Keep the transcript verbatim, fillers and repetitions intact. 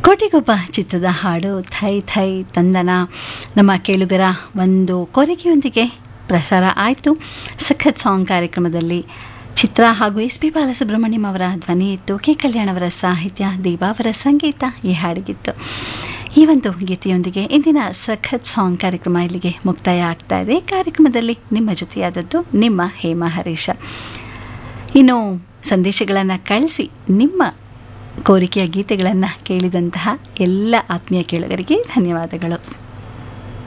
ಕೋಟಿಗೊಬ್ಬ ಚಿತ್ರದ ಹಾಡು Thi Thi ತಂದನ ನಮ್ಮ ಕೇಳುಗರ ಒಂದು ಕೋರಿಕೆಯೊಂದಿಗೆ ಪ್ರಸಾರ ಆಯಿತು. ಸಖತ್ ಸಾಂಗ್ ಕಾರ್ಯಕ್ರಮದಲ್ಲಿ ಚಿತ್ರ ಹಾಗೂ ಎಸ್ ಪಿ ಬಾಲಸುಬ್ರಹ್ಮಣ್ಯಂ ಅವರ ಧ್ವನಿ ಇತ್ತು, ಕೆ ಕಲ್ಯಾಣ್ ಅವರ ಸಾಹಿತ್ಯ, ದೀಪಾ ಅವರ ಸಂಗೀತ ಈ ಹಾಡಿಗಿತ್ತು. ಈ ಒಂದು ಗೀತೆಯೊಂದಿಗೆ ಇಂದಿನ ಸಖತ್ ಸಾಂಗ್ ಕಾರ್ಯಕ್ರಮ ಇಲ್ಲಿಗೆ ಮುಕ್ತಾಯ ಆಗ್ತಾ ಇದೆ. ಕಾರ್ಯಕ್ರಮದಲ್ಲಿ ನಿಮ್ಮ ಜೊತೆಯಾದದ್ದು ನಿಮ್ಮ ಹೇಮಾ ಹರೀಶ. ಇನ್ನು ಸಂದೇಶಗಳನ್ನು ಕಳಿಸಿ ನಿಮ್ಮ ಕೋರಿಕೆಯ ಗೀತೆಗಳನ್ನು ಕೇಳಿದಂತಹ ಎಲ್ಲ ಆತ್ಮೀಯ ಕೇಳುಗರಿಗೆ ಧನ್ಯವಾದಗಳು.